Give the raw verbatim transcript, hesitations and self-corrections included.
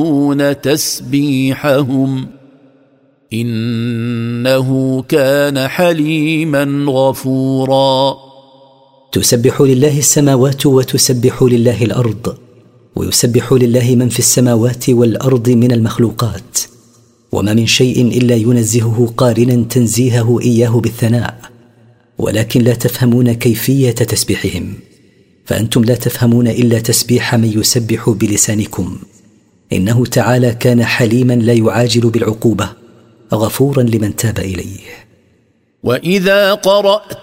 تسبيحهم إنه كان حليما غفورا. تسبح لله السماوات وتسبح لله الأرض، ويسبح لله من في السماوات والأرض من المخلوقات، وما من شيء إلا ينزهه قارنا تنزيهه إياه بالثناء، ولكن لا تفهمون كيفية تسبيحهم، فأنتم لا تفهمون إلا تسبيح من يسبح بلسانكم. إنه تعالى كان حليما لا يعاجل بالعقوبة، غفورا لمن تاب إليه. وإذا قرأت